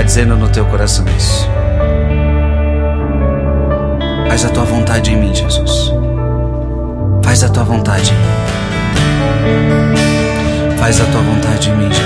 dizendo no teu coração isso. Faz a tua vontade em mim, Jesus. Faz a tua vontade em mim. Faz a tua vontade em mim, Jesus.